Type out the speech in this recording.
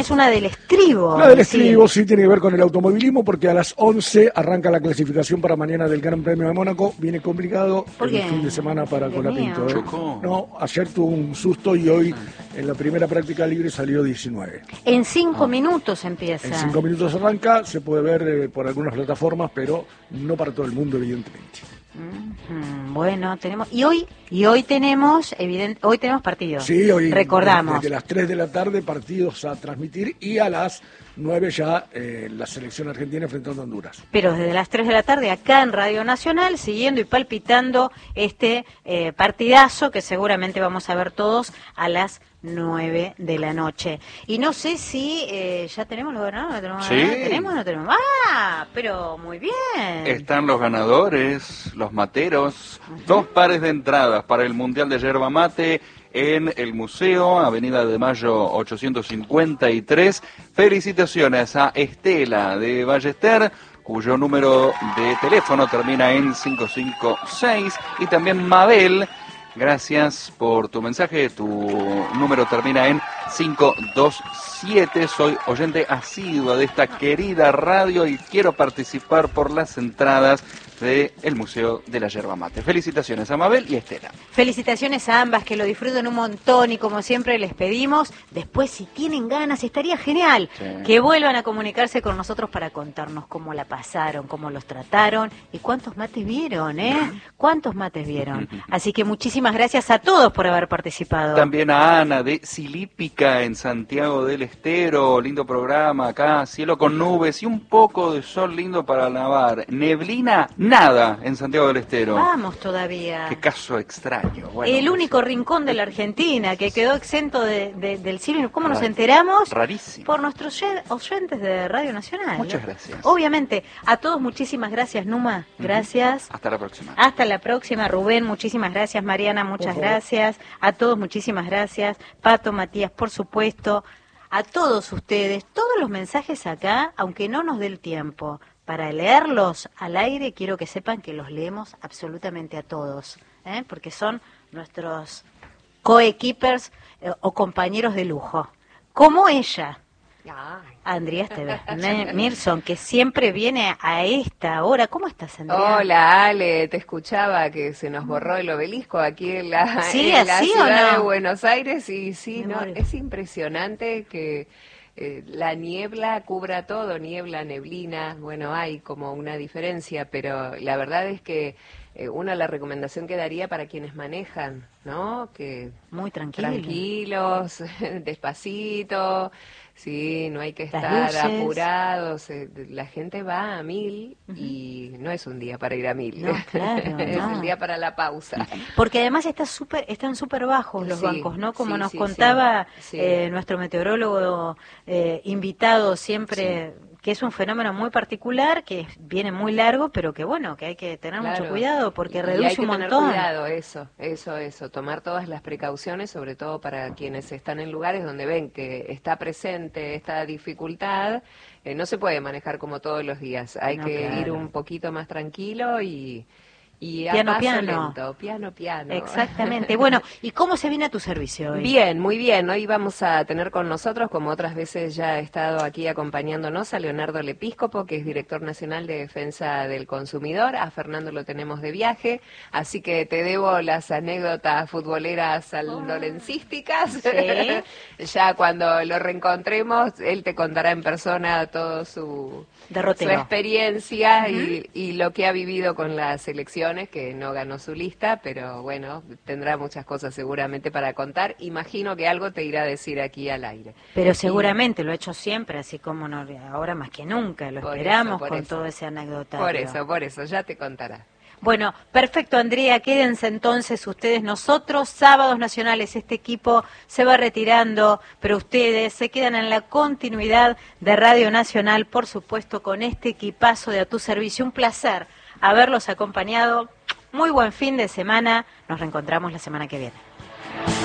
tenés una del estribo. La del estribo sí tiene que ver con el automovilismo, porque a las 11 arranca la clasificación para mañana del Gran Premio de Mónaco. Viene complicado el fin de semana para Colapinto. No, ayer tuvo un susto y hoy en la primera práctica libre salió 19. En 5 minutos empieza. En 5 minutos arranca, se puede ver por algunas plataformas, pero no para todo el mundo, evidentemente. Bueno, tenemos hoy tenemos hoy tenemos partidos. Sí, hoy recordamos. Desde las 3 de la tarde partidos a transmitir y a las 9 ya la selección argentina enfrentando a Honduras. Pero desde las 3 de la tarde acá en Radio Nacional, siguiendo y palpitando este partidazo que seguramente vamos a ver todos a las 9 de la noche. Y no sé si ya tenemos los ganadores. Sí. ¿Tenemos o no tenemos? ¡Ah! Pero muy bien. Están los ganadores, los materos. 2 pares de entradas para el Mundial de Yerba Mate en el Museo, Avenida de Mayo 853. Felicitaciones a Estela de Ballester, cuyo número de teléfono termina en 556. Y también Mabel. Gracias por tu mensaje, tu número termina en 527, soy oyente asidua de esta querida radio y quiero participar por las entradas del Museo de la Yerba Mate. Felicitaciones a Mabel y a Estela. Felicitaciones a ambas, que lo disfruten un montón y como siempre les pedimos, después si tienen ganas, estaría genial que vuelvan a comunicarse con nosotros para contarnos cómo la pasaron, cómo los trataron y cuántos mates vieron, cuántos mates vieron. Así que muchísimas gracias a todos por haber participado. También a Ana de Silípica en Santiago del Estero, lindo programa acá, cielo con nubes y un poco de sol lindo para lavar. Neblina, nada en Santiago del Estero. Vamos todavía. Qué caso extraño. Bueno, el único rincón de la Argentina que quedó exento del cielo. ¿Cómo nos enteramos? Rarísimo. Por nuestros oyentes de Radio Nacional. Muchas gracias. Obviamente. A todos muchísimas gracias, Numa. Gracias. Hasta la próxima. Hasta la próxima, Rubén. Muchísimas gracias, Mariana. Muchas gracias. A todos muchísimas gracias. Pato, Matías, por supuesto. A todos ustedes. Todos los mensajes acá, aunque no nos dé el tiempo para leerlos al aire, quiero que sepan que los leemos absolutamente a todos, porque son nuestros coequippers o compañeros de lujo, como ella, Andrea Mirson, que siempre viene a esta hora. ¿Cómo estás, Andrea? Hola, Ale, te escuchaba que se nos borró el obelisco aquí en la, ciudad de Buenos Aires y sí, no, es impresionante que la niebla cubra todo, neblina, bueno, hay como una diferencia, pero la verdad es que la recomendación que daría para quienes manejan, ¿no? Que muy tranquilos, despacito, sí, no hay que estar apurados, la gente va a 1000 y no es un día para ir a 1000, no, claro, es el día para la pausa. Porque además están súper bajos los bancos, ¿no? Como nos contaba nuestro meteorólogo invitado siempre, que es un fenómeno muy particular, que viene muy largo, pero que bueno, que hay que tener mucho cuidado porque reduce un montón. Cuidado, eso, tomar todas las precauciones, sobre todo para quienes están en lugares donde ven que está presente esta dificultad. No se puede manejar como todos los días, hay que ir un poquito más tranquilo y piano, a paso piano. Lento, piano. Exactamente. Bueno, ¿y cómo se viene a tu servicio hoy? Bien, muy bien. Hoy vamos a tener con nosotros, como otras veces ya ha estado aquí acompañándonos, a Leonardo Lepíscopo, que es director nacional de Defensa del Consumidor. A Fernando lo tenemos de viaje, así que te debo las anécdotas futboleras aldolencísticas. Sí. Ya cuando lo reencontremos, él te contará en persona todo su experiencia y lo que ha vivido con la selección, que no ganó su lista, pero bueno, tendrá muchas cosas seguramente para contar. Imagino que algo te irá a decir aquí al aire. Pero seguramente lo ha hecho siempre, así como no, ahora más que nunca, lo esperamos con todo ese anecdotario. Por eso, ya te contará. Bueno, perfecto, Andrea, quédense entonces ustedes. Nosotros, Sábados Nacionales, este equipo se va retirando, pero ustedes se quedan en la continuidad de Radio Nacional, por supuesto, con este equipazo de A Tu Servicio. Un placer haberlos acompañado. Muy buen fin de semana. Nos reencontramos la semana que viene.